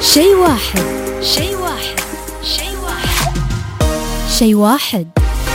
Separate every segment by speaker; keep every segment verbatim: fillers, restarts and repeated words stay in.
Speaker 1: شيء واحد شيء واحد شيء واحد شيء واحد.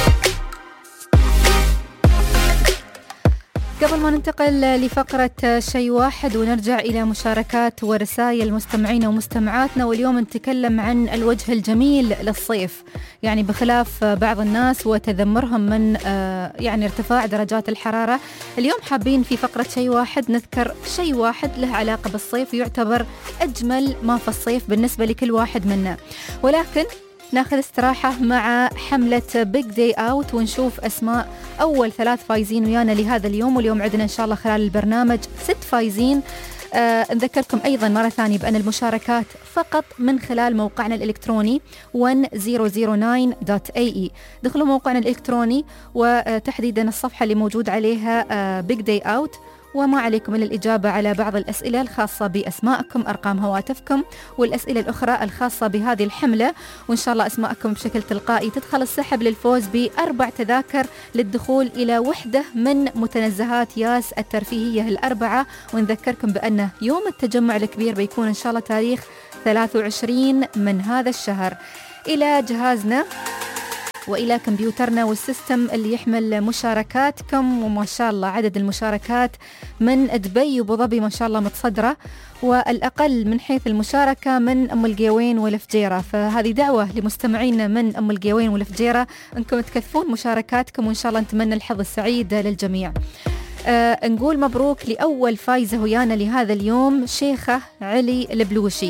Speaker 1: قبل ما ننتقل لفقرة شيء واحد ونرجع إلى مشاركات ورسائل مستمعينا ومستمعاتنا، واليوم نتكلم عن الوجه الجميل للصيف، يعني بخلاف بعض الناس وتذمرهم من يعني ارتفاع درجات الحرارة. اليوم حابين في فقرة شيء واحد نذكر شيء واحد له علاقة بالصيف يعتبر أجمل ما في الصيف بالنسبة لكل واحد منا، ولكن ناخذ استراحة مع حملة بيج داي اوت ونشوف أسماء أول ثلاث فايزين ويانا لهذا اليوم. واليوم عندنا إن شاء الله خلال البرنامج ست فايزين. آه نذكركم أيضا مرة ثانية بأن المشاركات فقط من خلال موقعنا الإلكتروني واحد صفر صفر تسعة دوت إيه إي. دخلوا موقعنا الإلكتروني وتحديدا الصفحة اللي موجود عليها آه بيج داي اوت، وما عليكم إلا الإجابة على بعض الأسئلة الخاصة بأسماءكم، أرقام هواتفكم، والأسئلة الأخرى الخاصة بهذه الحملة، وإن شاء الله أسماءكم بشكل تلقائي تدخل السحب للفوز بأربع تذاكر للدخول إلى وحدة من متنزهات ياس الترفيهية الأربعة. ونذكركم بأن يوم التجمع الكبير بيكون إن شاء الله تاريخ ثلاثة وعشرين من هذا الشهر. إلى جهازنا وإلى كمبيوترنا والسيستم اللي يحمل مشاركاتكم، وما شاء الله عدد المشاركات من دبي وابو ظبي ما شاء الله متصدرة، والأقل من حيث المشاركة من أم القيوين والفجيرة. فهذه دعوة لمستمعينا من أم القيوين والفجيرة أنكم تكثفون مشاركاتكم، وإن شاء الله نتمنى الحظ السعيد للجميع. آه نقول مبروك لأول فايزة ويانا لهذا اليوم، شيخة علي البلوشي.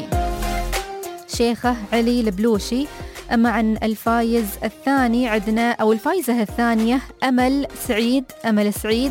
Speaker 1: شيخة علي البلوشي. أما عن الفايز الثاني عندنا أو الفايزة الثانية أمل سعيد. أمل سعيد.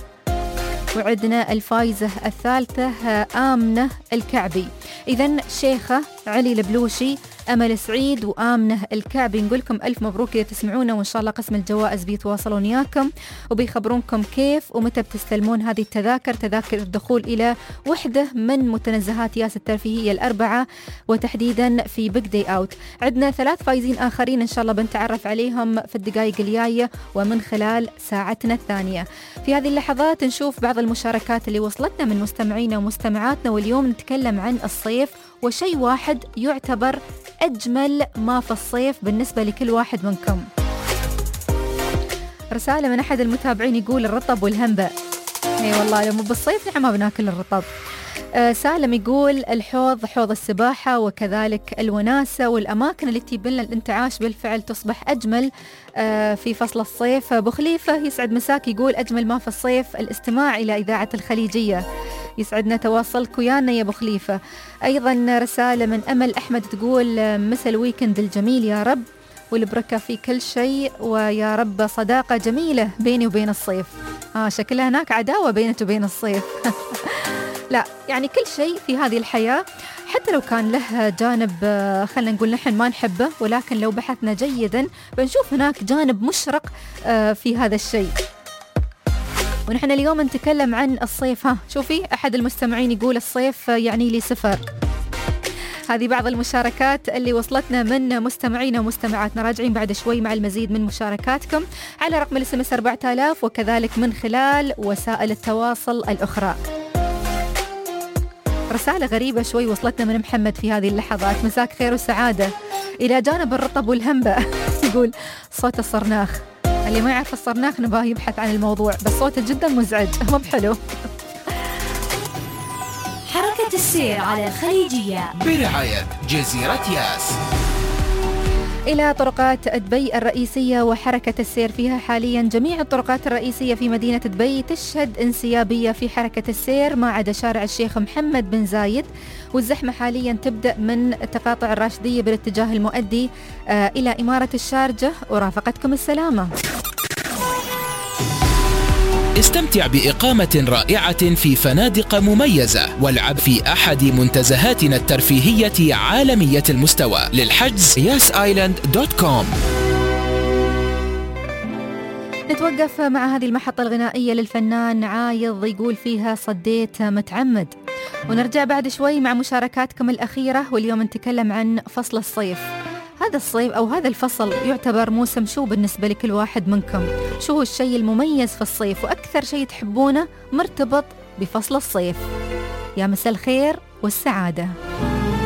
Speaker 1: وعندنا الفايزة الثالثة آمنة الكعبي. إذن شيخة علي البلوشي، أمل سعيد، وآمنة الكعبي، نقولكم ألف مبروك إذا تسمعونا، وإن شاء الله قسم الجوائز بيتواصلون وياكم وبيخبرونكم كيف ومتى بتستلمون هذه التذاكر، تذاكر الدخول إلى وحدة من متنزهات ياس الترفيهية الأربعة وتحديدا في بيج داي أوت. عندنا ثلاث فايزين آخرين إن شاء الله بنتعرف عليهم في الدقائق الجاية ومن خلال ساعتنا الثانية. في هذه اللحظات نشوف بعض المشاركات اللي وصلتنا من مستمعينا ومستمعاتنا، واليوم نتكلم عن الصيف وشيء واحد يعتبر أجمل ما في الصيف بالنسبة لكل واحد منكم. رسالة من أحد المتابعين يقول الرطب والهنبة. اي والله لما بالصيف نحن ما بناكل الرطب. آه سالم يقول الحوض، حوض السباحة، وكذلك الوناسة والأماكن اللي تجيب لنا الانتعاش بالفعل تصبح أجمل آه في فصل الصيف. أبو خليفة يسعد مساك يقول أجمل ما في الصيف الاستماع إلى إذاعة الخليجية. يسعدنا تواصلك ويانا يا أبو خليفة. أيضا رسالة من أمل أحمد تقول مسا الويكند الجميل يا رب، والبركة في كل شيء، ويا رب صداقة جميلة بيني وبين الصيف. آه شكلها هناك عداوة بينك وبين الصيف. لا يعني كل شيء في هذه الحياة حتى لو كان له جانب خلنا نقول نحن ما نحبه، ولكن لو بحثنا جيدا بنشوف هناك جانب مشرق في هذا الشيء. ونحن اليوم نتكلم عن الصيف. ها شوفي أحد المستمعين يقول الصيف يعني لي سفر. هذه بعض المشاركات اللي وصلتنا من مستمعينا ومستمعاتنا. راجعين بعد شوي مع المزيد من مشاركاتكم على رقم الاس ام اس أربعة آلاف وكذلك من خلال وسائل التواصل الأخرى. رسالة غريبة شوي وصلتنا من محمد في هذه اللحظات. مساك خير وسعادة. إلى جانب الرطب والهنبة يقول صوت الصرناخ. اللي ما يعرف الصرناخ نباه يبحث عن الموضوع، بس صوته جدا مزعج مو بحلو.
Speaker 2: حركة السير على الخليجية
Speaker 3: برعاية جزيرة ياس.
Speaker 1: إلى طرقات دبي الرئيسية وحركة السير فيها حاليا. جميع الطرقات الرئيسية في مدينة دبي تشهد انسيابية في حركة السير ما عدا شارع الشيخ محمد بن زايد، والزحمة حاليا تبدأ من تقاطع الراشدية بالاتجاه المؤدي آه إلى إمارة الشارجة. ورافقتكم السلامة.
Speaker 3: استمتع بإقامة رائعة في فنادق مميزة، والعب في أحد منتزهاتنا الترفيهية عالمية المستوى. للحجز ياس آيلاند دوت كوم.
Speaker 1: نتوقف مع هذه المحطة الغنائية للفنان عايض يقول فيها صديت متعمد، ونرجع بعد شوي مع مشاركاتكم الأخيرة. واليوم نتكلم عن فصل الصيف. هذا الصيف أو هذا الفصل يعتبر موسم شو بالنسبة لكل واحد منكم؟ شو هو الشيء المميز في الصيف وأكثر شيء تحبونه مرتبط بفصل الصيف؟ يا مساء الخير والسعادة.